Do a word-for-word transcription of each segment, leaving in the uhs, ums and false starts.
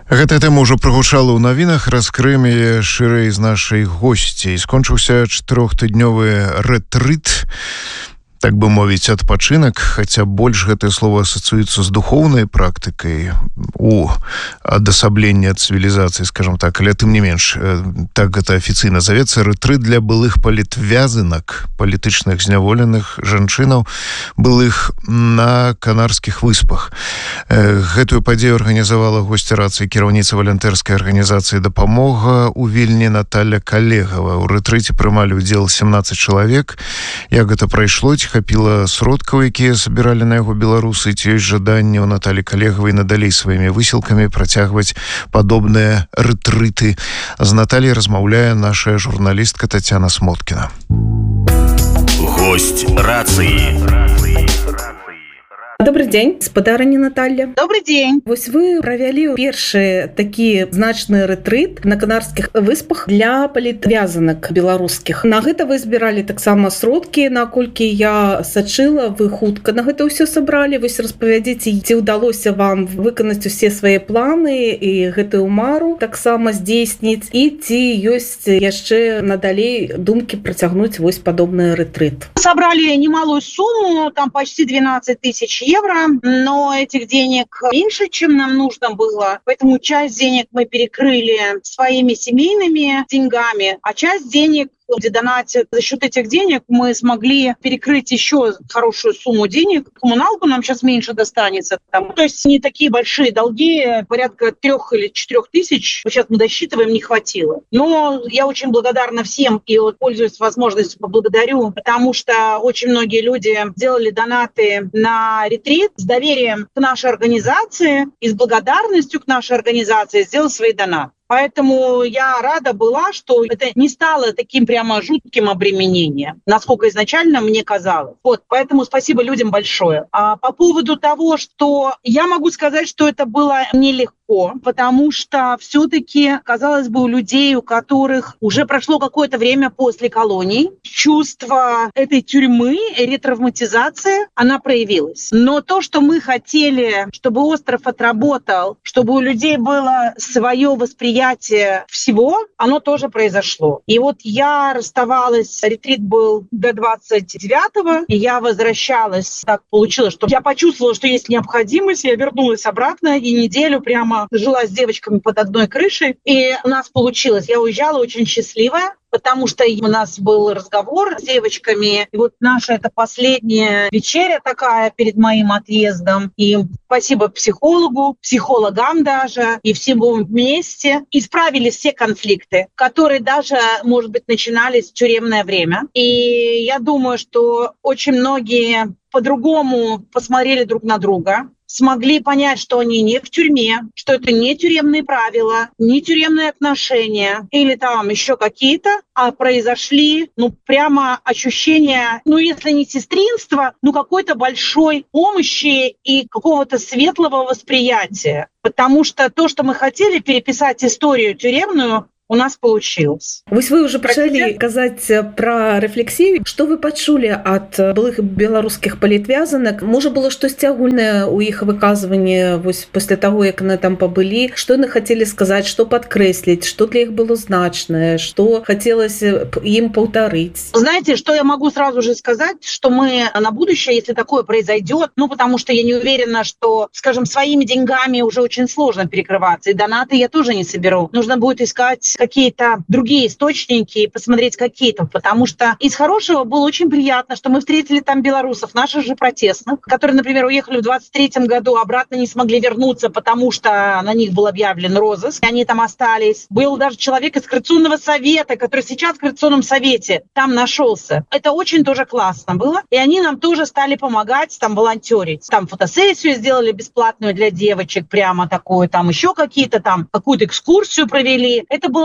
Гэтая тэма ўжо прагучала ў навінах, раскрыем яе шырэй з нашай госцей. Скончыўся чатырохтыднёвы рэтрыт, так бы мовіць, адпачынак, хаця больш гэтае слово асацыюецца з духоўнай практыкай у адасабленні ад цывілізацыі, скажем так, але тым не менш, так гэта афіцыйна завецца, рэтрыт для былых палітвязанак, палітычных зняволеных жанчынаў, былых на Канарскіх выспах. Гэтую падзею арганізавала госця рацыі кіраўніца валантэрскай арганізацыі «Дапамога» у Вільні Наталя Калегава. У рэтрыце прымалі ўдзел сямнаццаць чалавек. Як гэта прайшло, хапіла сродкаў, якія сабіралі на яго беларусы, ці ёсць жаданне ў Наталі Калегавай надалей сваімі высілкамі працягваць падобныя рэтрыты. З Наталей размаўляе наша журналістка Тацяна Смоткіна. Гость рацыі. Добрый день, спадарыня Наталья. Добрый день. Вось вы правялі першы такі значны рэтрыт на Канарскіх выспах для палітвязанак беларускіх. На гэта вы збіралі таксама сродкі, наколькі я сачыла, вы хутка на гэта ўсё сабралі. Вось распавядзіце, ці ўдалося вам выканаць усе свае планы і гэтую мару таксама здзейсніць, і ці ёсць яшчэ надалей думкі працягнуць вось падобны рэтрыт. Собрали немалую сумму, там почти двенадцать тысяч евро, но этих денег меньше, чем нам нужно было. Поэтому часть денег мы перекрыли своими семейными деньгами, а часть денег, где донатят, за счет этих денег мы смогли перекрыть еще хорошую сумму денег. Коммуналку нам сейчас меньше достанется. Там, то есть не такие большие долги, порядка трех или четырех тысяч, сейчас мы досчитываем, не хватило. Но я очень благодарна всем и вот, пользуюсь возможностью, поблагодарю, потому что очень многие люди делали донаты на ретрит с доверием к нашей организации и с благодарностью к нашей организации сделали свои донаты. Поэтому я рада была, что это не стало таким прямо жутким обременением, насколько изначально мне казалось. Вот, поэтому спасибо людям большое. А по поводу того, что я могу сказать, что это было нелегко, потому что все-таки, казалось бы, у людей, у которых уже прошло какое-то время после колоний, чувство этой тюрьмы, ретравматизация, она проявилась. Но то, что мы хотели, чтобы остров отработал, чтобы у людей было свое восприятие всего, оно тоже произошло. И вот я расставалась, ретрит был до двадцать девятого, и я возвращалась. Так получилось, что я почувствовала, что есть необходимость, я вернулась обратно, и неделю прямо жила с девочками под одной крышей, и у нас получилось. Я уезжала очень счастливая, потому что у нас был разговор с девочками. И вот наша это последняя вечеря такая перед моим отъездом. И спасибо психологу, психологам даже, и всем вместе исправили все конфликты, которые даже, может быть, начинались в тюремное время. И я думаю, что очень многие по-другому посмотрели друг на друга, смогли понять, что они не в тюрьме, что это не тюремные правила, не тюремные отношения или там еще какие-то, а произошли, ну, прямо ощущение, ну, если не сестринства, ну, какой-то большой помощи и какого-то светлого восприятия. Потому что то, что мы хотели переписать историю тюремную, у нас получилось. Вось вы уже пачалі казаць пра рэфлексію. Што вы пачулі ад былых беларускіх палітвязанак? Можа, было штосьці агульнае ў іх выказванні вось пасля таго, як яны там пабылі? Што яны хацелі сказаць, што падкрэсліць, што для іх было значнае, што хацелася ім паўтарыць? Знаете, что я могу сразу же сказать, что мы на будущее, если такое произойдет, ну, потому что я не уверена, что, скажем, своими деньгами уже очень сложно перекрываться, и донаты я тоже не соберу. Нужно будет искать какие-то другие источники и посмотреть какие-то, потому что из хорошего было очень приятно, что мы встретили там белорусов, наших же протестных, которые, например, уехали в двадцать третьем году, обратно не смогли вернуться, потому что на них был объявлен розыск, и они там остались. Был даже человек из Коррупционного совета, который сейчас в Коррупционном совете там нашелся. Это очень тоже классно было, и они нам тоже стали помогать, там, волонтерить. Там фотосессию сделали бесплатную для девочек, прямо такую, там еще какие-то там, какую-то экскурсию провели. Это было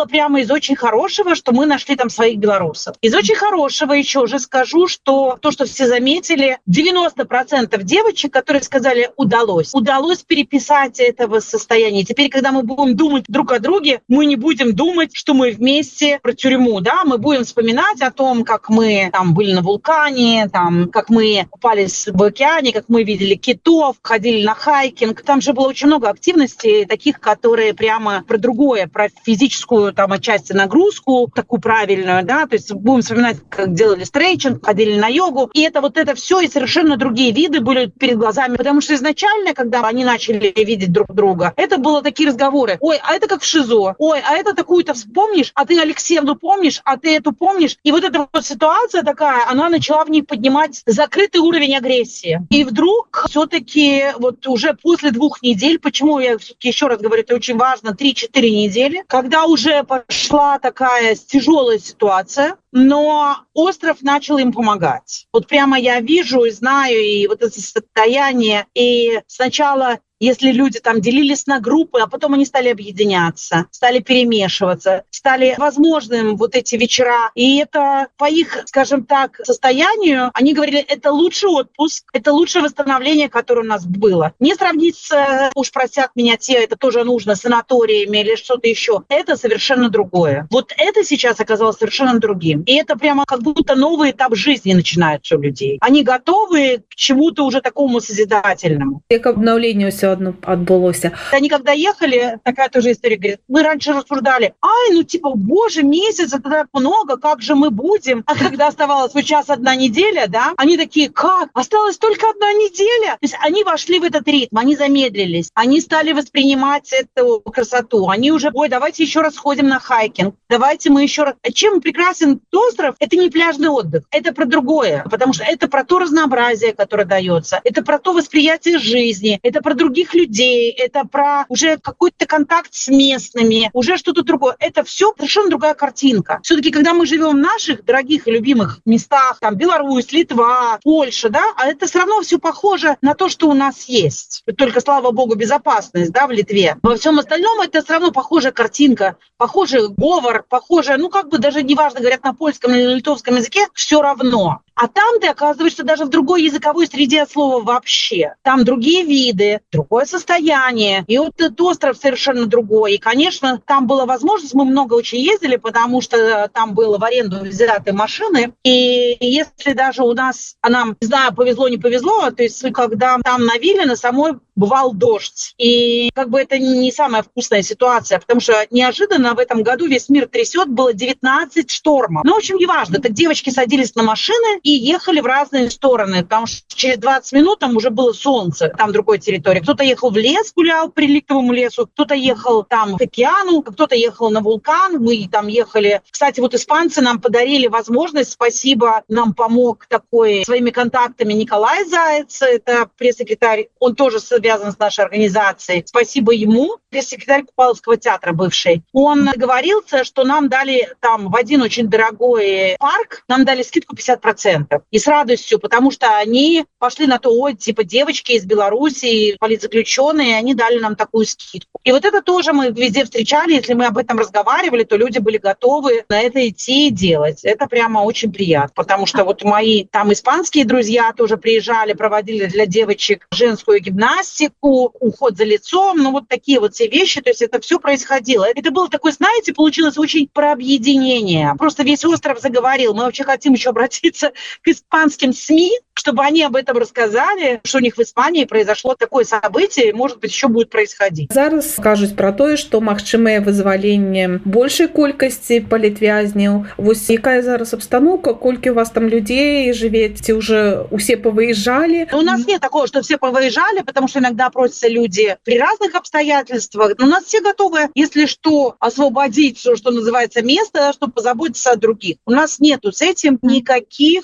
было прямо из очень хорошего, что мы нашли там своих белорусов. Из очень хорошего еще же скажу, что то, что все заметили, девяносто процентов девочек, которые сказали «удалось», удалось переписать этого состояния. Теперь, когда мы будем думать друг о друге, мы не будем думать, что мы вместе про тюрьму, да, мы будем вспоминать о том, как мы там были на вулкане, там, как мы купались в океане, как мы видели китов, ходили на хайкинг. Там же было очень много активностей, таких, которые прямо про другое, про физическую там отчасти нагрузку, такую правильную, да, то есть будем вспоминать, как делали стрейчинг, ходили на йогу, и это вот это все и совершенно другие виды были перед глазами, потому что изначально, когда они начали видеть друг друга, это было такие разговоры: ой, а это как в ШИЗО, ой, а это такую-то вспомнишь, а ты Алексеевну помнишь, а ты эту помнишь, и вот эта вот ситуация такая, она начала в ней поднимать закрытый уровень агрессии, и вдруг все-таки вот уже после двух недель, почему я все-таки еще раз говорю, это очень важно, три-четыре недели, когда уже пошла такая тяжелая ситуация, но остров начал им помогать. Вот прямо я вижу и знаю, и вот это состояние, и сначала если люди там делились на группы, а потом они стали объединяться, стали перемешиваться, стали возможным вот эти вечера. И это по их, скажем так, состоянию, они говорили, это лучший отпуск, это лучшее восстановление, которое у нас было. Не сравнить с, уж просят меня те, это тоже нужно, санаториями или что-то еще. Это совершенно другое. Вот это сейчас оказалось совершенно другим. И это прямо как будто новый этап жизни начинается у людей. Они готовы к чему-то уже такому созидательному. Как обновлению все одно отбылося. Они когда ехали, такая тоже история, говорит, мы раньше рассуждали, ай, ну типа, боже, месяц, это так много, как же мы будем? А когда оставалось вот час одна неделя, да, они такие, как? Осталась только одна неделя? То есть они вошли в этот ритм, они замедлились, они стали воспринимать эту красоту, они уже, ой, давайте еще раз сходим на хайкинг, давайте мы еще раз... Чем прекрасен остров? Это не пляжный отдых, это про другое, потому что это про то разнообразие, которое дается, это про то восприятие жизни, это про других людей, это про уже какой-то контакт с местными, уже что-то другое. Это все совершенно другая картинка. Все-таки, когда мы живем в наших дорогих и любимых местах, там, Беларусь, Литва, Польша, да, а это все равно все похоже на то, что у нас есть. Только, слава богу, безопасность, да, в Литве. Во всем остальном это все равно похожая картинка, похожий говор, похожая, ну, как бы даже неважно, говорят на польском или на литовском языке, все равно. А там ты оказываешься даже в другой языковой среде от слова вообще. Там другие виды, другое состояние. И вот этот остров совершенно другой. И, конечно, там была возможность, мы много очень ездили, потому что там было в аренду взяты машины. И если даже у нас, а нам, не знаю, повезло, не повезло, то есть когда там на вилле на самой бывал дождь. И как бы это не самая вкусная ситуация, потому что неожиданно в этом году весь мир трясет, было девятнадцать штормов. Ну, в общем, неважно. Так девочки садились на машины и ехали в разные стороны, потому что через двадцать минут там уже было солнце, там в другой территории. Кто-то ехал в лес, гулял по реликтовому лесу, кто-то ехал там к океану, кто-то ехал на вулкан, мы там ехали. Кстати, вот испанцы нам подарили возможность, спасибо, нам помог такой своими контактами Николай Заяц, это пресс-секретарь, он тоже связан с нашей организацией. Спасибо ему, пресс-секретарь Купаловского театра бывший. Он договорился, что нам дали там в один очень дорогой парк, нам дали скидку пятьдесят процентов. И с радостью, потому что они пошли на то, ой, типа девочки из Беларуси, политзаключенные, они дали нам такую скидку. И вот это тоже мы везде встречали, если мы об этом разговаривали, то люди были готовы на это идти и делать. Это прямо очень приятно, потому что вот мои там испанские друзья тоже приезжали, проводили для девочек женскую гимнастику, уход за лицом, ну вот такие вот все вещи, то есть это все происходило. Это было такое, знаете, получилось очень про объединение. Просто весь остров заговорил. Мы вообще хотим еще обратиться к испанским СМИ, чтобы они об этом рассказали, что у них в Испании произошло такое событие, и, может быть, еще будет происходить. Зараз скажуць про тое, што магчымае вызваленне большай колькасці палітвязняў. Вось якая зараз абстаноўка, колькі у вас там людей живет, ці уже усе повыезжали? У нас нет такого, что все повыезжали, потому что иногда просятся люди при разных обстоятельствах. Но у нас все готовы, если что, освободить, что называется, место, чтобы позаботиться о других. У нас нету с этим никаких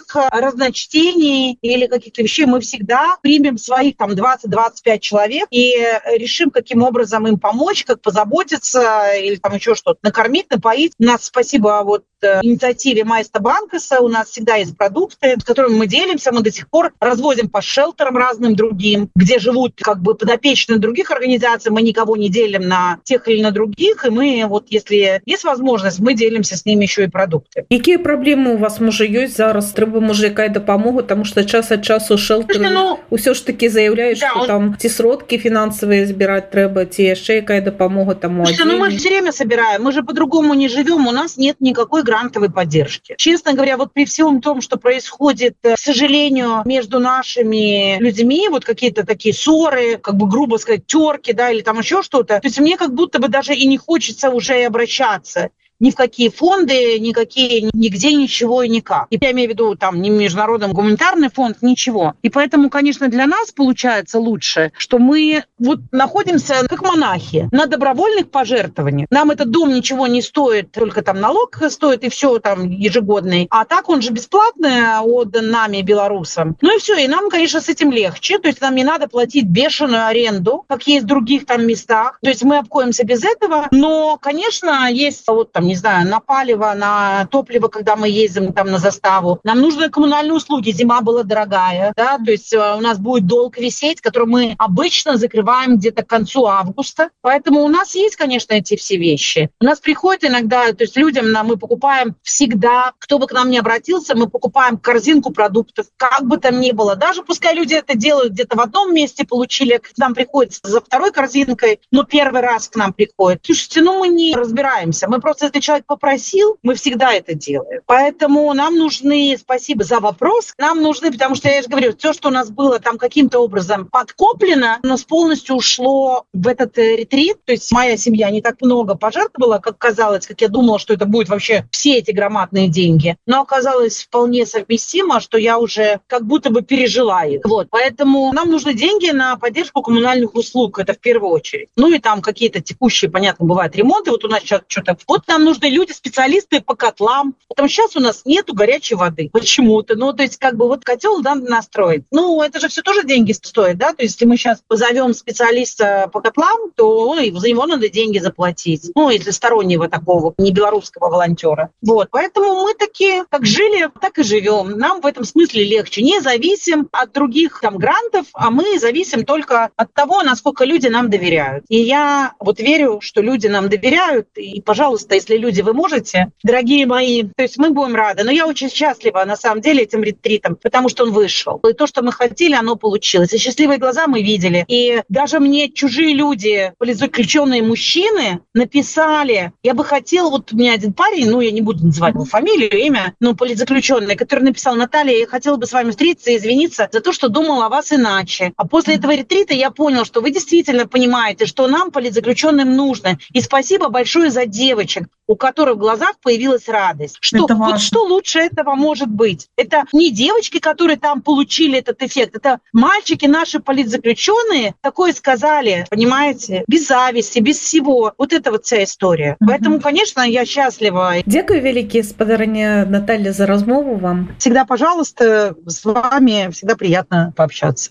любых разночтений или каких-то вещей мы всегда примем своих там двадцать-двадцать пять человек и решим, каким образом им помочь, как позаботиться или там еще что-то, накормить, напоить. У нас, спасибо вот инициативе Майста Банкаса, у нас всегда есть продукты, с которыми мы делимся, мы до сих пор развозим по шелтерам разным другим, где живут как бы подопечные других организаций, мы никого не делим на тех или на других, и мы вот, если есть возможность, мы делимся с ними еще и продукты. Какие проблемы у вас може ёсць зараз? Трэба можа якая дапамога, тому што час ад часу шэлтары ну, ўсё ж таки заяўляюць, да, што он... там ці сродкі фінансавыя збіраць трэба, ці яшчэ якая дапамога таму Слушайте, ну мы же все время собираем, мы же по-другому не живем, у нас нет никакой грантовой поддержки. Честно говоря, вот при всем том, что происходит, к сожалению, между нашими людьми, вот какие-то такие ссоры, как бы грубо сказать, терки, да, или там еще что-то, то есть мне как будто бы даже и не хочется уже обращаться ни в какие фонды, никакие, нигде ничего и никак. И я имею в виду там не международный гуманитарный фонд, ничего. И поэтому, конечно, для нас получается лучше, что мы вот находимся как монахи на добровольных пожертвованиях. Нам этот дом ничего не стоит, только там налог стоит и все там ежегодный. А так он же бесплатно отдан нами, белорусам. Ну и все, и нам, конечно, с этим легче. То есть нам не надо платить бешеную аренду, как есть в других там местах. То есть мы обходимся без этого. Но, конечно, есть вот там не знаю, на палево, на топливо, когда мы ездим там на заставу. Нам нужны коммунальные услуги. Зима была дорогая, да, то есть у нас будет долг висеть, который мы обычно закрываем где-то к концу августа. Поэтому у нас есть, конечно, эти все вещи. У нас приходят иногда, то есть людям на, мы покупаем всегда, кто бы к нам ни обратился, мы покупаем корзинку продуктов, как бы там ни было. Даже пускай люди это делают где-то в одном месте, получили, к нам приходят за второй корзинкой, но первый раз к нам приходят. Слушайте, ну мы не разбираемся, мы просто это человек попросил, мы всегда это делаем. Поэтому нам нужны, спасибо за вопрос, нам нужны, потому что я же говорю, все, что у нас было там каким-то образом подкоплено, у нас полностью ушло в этот ретрит. То есть моя семья не так много пожертвовала, как казалось, как я думала, что это будет вообще все эти громадные деньги. Но оказалось вполне совместимо, что я уже как будто бы пережила их. Вот. Поэтому нам нужны деньги на поддержку коммунальных услуг, это в первую очередь. Ну и там какие-то текущие, понятно, бывают ремонты. Вот у нас сейчас что-то... Вот нам нужны люди, специалисты по котлам. Потому что сейчас у нас нету горячей воды. Почему-то. Ну, то есть, как бы вот котел надо настроить. Ну, это же все тоже деньги стоит, да? То есть, если мы сейчас позовем специалиста по котлам, то ой, за него надо деньги заплатить. Ну, если стороннего такого, не белорусского волонтера. Вот. Поэтому мы такие, как жили, так и живем. Нам в этом смысле легче. Не зависим от других там грантов, а мы зависим только от того, насколько люди нам доверяют. И я вот верю, что люди нам доверяют. И, пожалуйста, если люди вы можете, дорогие мои, то есть мы будем рады. Но я очень счастлива, на самом деле, этим ретритом, потому что он вышел. И то, что мы хотели, оно получилось. И счастливые глаза мы видели. И даже мне чужие люди, политзаключенные мужчины, написали, я бы хотел, вот у меня один парень, ну, я не буду называть его фамилию, имя, но политзаключенный, который написал: Наталья, я хотела бы с вами встретиться и извиниться за то, что думала о вас иначе. А после этого ретрита я понял, что вы действительно понимаете, что нам, политзаключенным, нужно. И спасибо большое за девочек, у которых в глазах появилась радость. Что, вот что лучше этого может быть? Это не девочки, которые там получили этот эффект, это мальчики, наши политзаключенные, такое сказали, понимаете, без зависти, без всего. Вот это вот вся история. Mm-hmm. Поэтому, конечно, я счастлива. Дякую великие, спадарня Наталья, за размову вам. Всегда, пожалуйста, с вами всегда приятно пообщаться.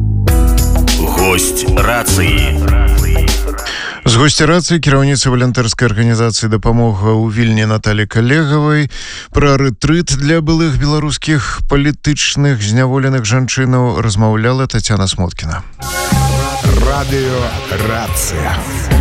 Гость рации. З госця рацыі кіраўніца валантэрскай арганізацыі «Дапамога» ў Вільні Наталі Калегавай пра рэтрыт для былых беларускіх палітычных зняволеных жанчынаў размаўляла Тацяна Смоткіна. Радыё «Рацыя».